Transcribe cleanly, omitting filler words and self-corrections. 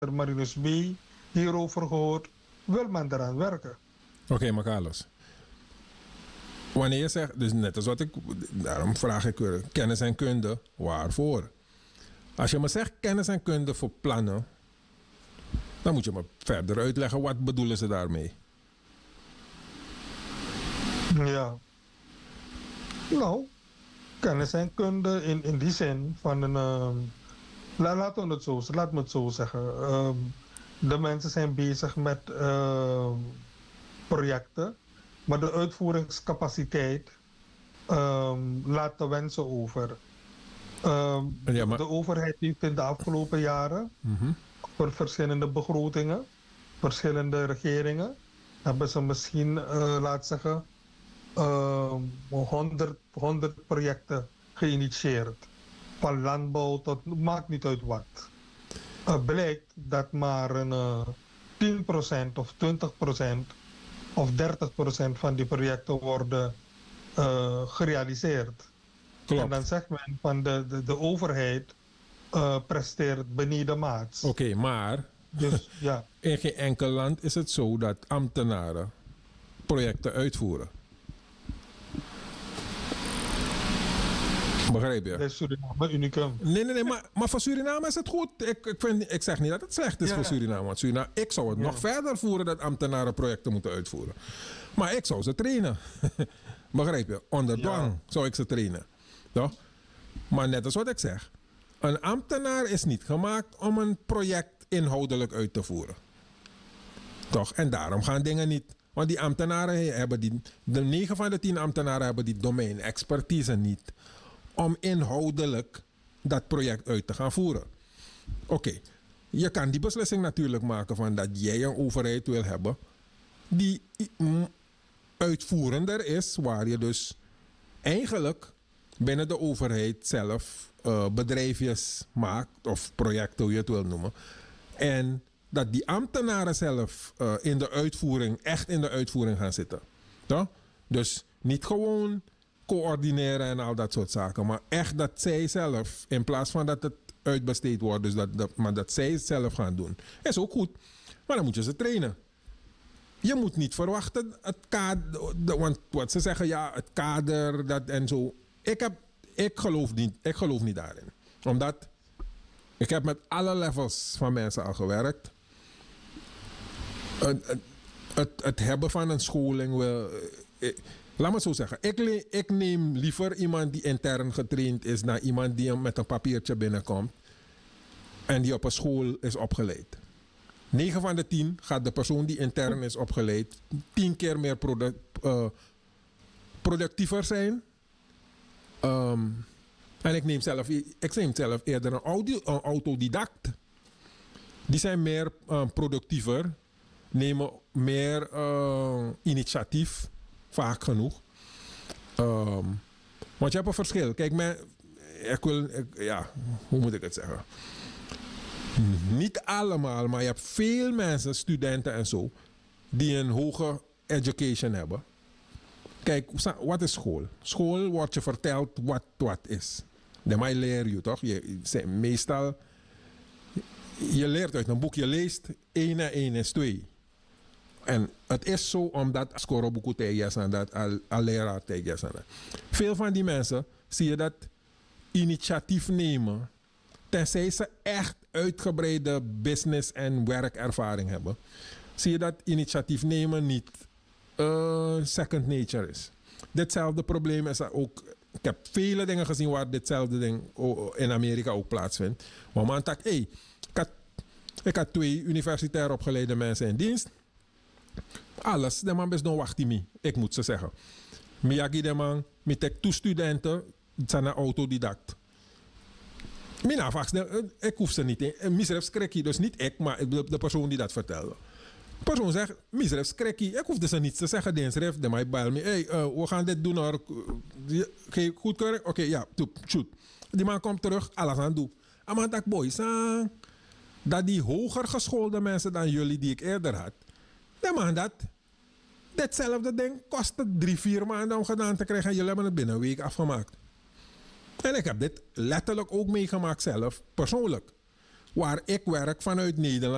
Marinus B. hierover gehoord. Wil men eraan werken? Oké, maar Carlos. Wanneer je zegt, dus net als wat ik, daarom vraag ik weer, kennis en kunde, waarvoor? Als je me zegt kennis en kunde voor plannen, dan moet je me verder uitleggen wat bedoelen ze daarmee. Ja. Nou, kennis en kunde in die zin van een... laat me het zo zeggen. De mensen zijn bezig met projecten, maar de uitvoeringscapaciteit laat te wensen over. Ja, maar... De overheid heeft in de afgelopen jaren voor verschillende begrotingen, verschillende regeringen, hebben ze misschien, laat zeggen, 100 projecten geïnitieerd. Van landbouw tot, maakt niet uit wat. Blijkt dat maar een 10% of 20% of 30% van die projecten worden gerealiseerd. Klopt. En dan zegt men van de overheid presteert beneden maats. Oké, maar Dus, ja. in geen enkel land is het zo dat ambtenaren projecten uitvoeren. Begrijp je? Dat is Suriname unicum. Nee, maar voor Suriname is het goed. Ik zeg niet dat het slecht is voor Suriname. Want Suriname, ik zou het nog verder voeren dat ambtenaren projecten moeten uitvoeren. Maar ik zou ze trainen. Begrijp je? Onder dwang zou ik ze trainen. Toch? Maar net als wat ik zeg. Een ambtenaar is niet gemaakt om een project inhoudelijk uit te voeren. Toch? En daarom gaan dingen niet. Want die ambtenaren hebben de 9 van de 10 ambtenaren hebben die domein-expertise niet om inhoudelijk dat project uit te gaan voeren. Oké, je kan die beslissing natuurlijk maken van dat jij een overheid wil hebben die uitvoerender is, waar je dus eigenlijk binnen de overheid zelf bedrijfjes maakt of projecten, hoe je het wil noemen. En dat die ambtenaren zelf echt in de uitvoering gaan zitten. Toch? Dus niet gewoon coördineren en al dat soort zaken. Maar echt dat zij zelf, in plaats van dat het uitbesteed wordt, dus maar dat zij het zelf gaan doen. Is ook goed. Maar dan moet je ze trainen. Je moet niet verwachten, het kader, want wat ze zeggen, ja, het kader, dat en zo. Ik geloof niet daarin. Omdat ik heb met alle levels van mensen al gewerkt. Het hebben van een scholing wil... Laat me het zo zeggen. Ik neem liever iemand die intern getraind is dan iemand die met een papiertje binnenkomt en die op een school is opgeleid. 9 van de 10 gaat de persoon die intern is opgeleid 10 keer meer productiever zijn. En ik neem zelf eerder een autodidact. Die zijn meer productiever, nemen meer initiatief. Vaak genoeg. Want je hebt een verschil. Kijk, hoe moet ik het zeggen? Niet allemaal, maar je hebt veel mensen, studenten en zo, die een hoge education hebben. Kijk, wat is school? School wordt je verteld wat is. Daarmee leer je toch? Meestal, je leert uit een boek, je leest 1 en 1 is 2. En het is zo omdat Skorobuku tegen's en dat al leraar tegen's. Veel van die mensen zie je dat initiatief nemen, tenzij ze echt uitgebreide business- en werkervaring hebben. Zie je dat initiatief nemen niet second nature is. Ditzelfde probleem is er ook. Ik heb vele dingen gezien waar ditzelfde ding in Amerika ook plaatsvindt. Maar man tak, ik had 2 universitair opgeleide mensen in dienst. Alles, de man best nog wacht me. Ik moet ze zeggen. Miyagi de man, ik tek 2 studenten, zijn een autodidact. Mina vast, ik hoef ze niet. Misref skrekkie, dus niet ik, maar de persoon die dat vertelde. De persoon zegt, misref skrekkie, ik hoefde ze niet te zeggen. Dinsref, de mij bel me, hey, we gaan dit doen hoor. Goedkeuring? Oké, ja, shoot. Die man komt terug, alles aan doen. Maar dat boy, dat die hoger geschoolde mensen dan jullie die ik eerder had, de man datzelfde ding kostte 3-4 maanden om gedaan te krijgen en jullie hebben het binnen een week afgemaakt. En ik heb dit letterlijk ook meegemaakt zelf, persoonlijk. Waar ik werk vanuit Nederland.